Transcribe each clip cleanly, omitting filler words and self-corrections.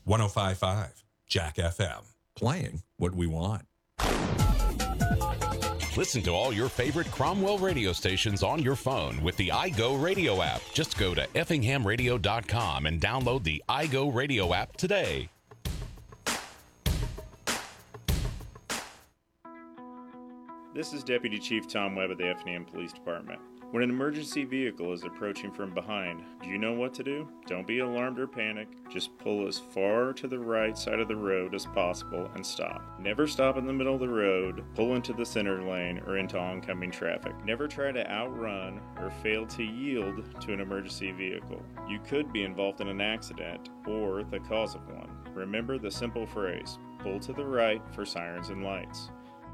105.5 Jack FM. Playing what we want. Listen to all your favorite Cromwell radio stations on your phone with the iGo Radio app. Just go to effinghamradio.com and download the iGo Radio app today. This is Deputy Chief Tom Webb of the Effingham Police Department. When an emergency vehicle is approaching from behind, do you know what to do? Don't be alarmed or panic. Just pull as far to the right side of the road as possible and stop. Never stop in the middle of the road, pull into the center lane, or into oncoming traffic. Never try to outrun or fail to yield to an emergency vehicle. You could be involved in an accident or the cause of one. Remember the simple phrase, pull to the right for sirens and lights.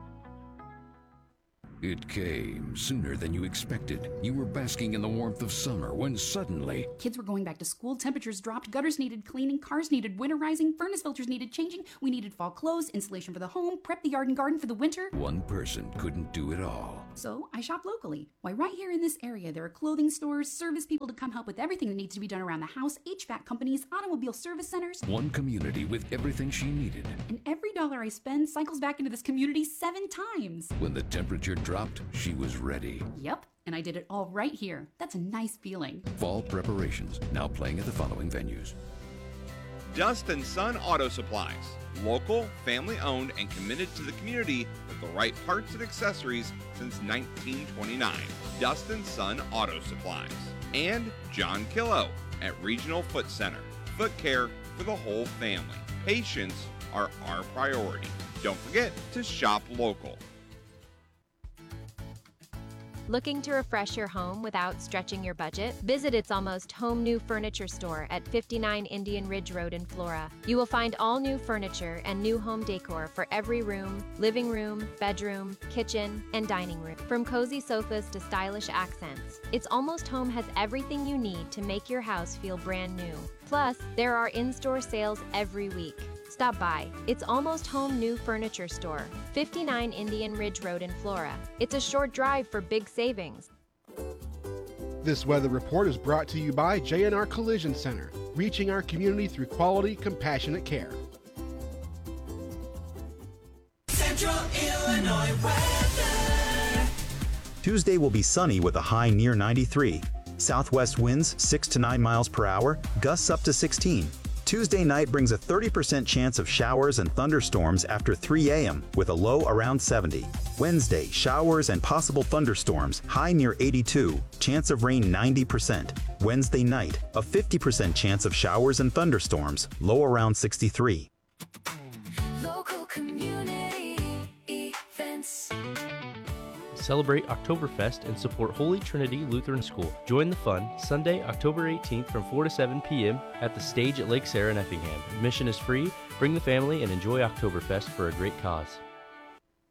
It came sooner than you expected. You were basking in the warmth of summer when suddenly... Kids were going back to school, temperatures dropped, gutters needed cleaning, cars needed winterizing, furnace filters needed changing, we needed fall clothes, insulation for the home, prep the yard and garden for the winter. One person couldn't do it all. So I shopped locally. Why, right here in this area, there are clothing stores, service people to come help with everything that needs to be done around the house, HVAC companies, automobile service centers. One community with everything she needed. And every dollar I spend cycles back into this community 7 times. When the temperature dropped, she was ready. Yep, and I did it all right here. That's a nice feeling. Fall preparations, now playing at the following venues. Dust and Son Auto Supplies. Local, family-owned, and committed to the community with the right parts and accessories since 1929. Dust and Son Auto Supplies. And John Killo at Regional Foot Center. Foot care for the whole family. Patients are our priority. Don't forget to shop local. Looking to refresh your home without stretching your budget? Visit It's Almost Home New Furniture Store at 59 Indian Ridge Road in Flora. You will find all new furniture and new home decor for every room, living room, bedroom, kitchen, and dining room. From cozy sofas to stylish accents, It's Almost Home has everything you need to make your house feel brand new. Plus, there are in-store sales every week. Stop by. It's Almost Home New Furniture Store, 59 Indian Ridge Road in Flora. It's a short drive for big savings. This weather report is brought to you by J&R Collision Center, reaching our community through quality, compassionate care. Central Illinois weather. Tuesday will be sunny with a high near 93. Southwest winds 6 to 9 miles per hour, gusts up to 16. Tuesday night brings a 30% chance of showers and thunderstorms after 3 a.m. with a low around 70. Wednesday, showers and possible thunderstorms, high near 82, chance of rain 90%. Wednesday night, a 50% chance of showers and thunderstorms, low around 63. Local community events. Celebrate Oktoberfest and support Holy Trinity Lutheran School. Join the fun Sunday, October 18th from 4 to 7 p.m. at the stage at Lake Sarah in Effingham. Admission is free. Bring the family and enjoy Oktoberfest for a great cause.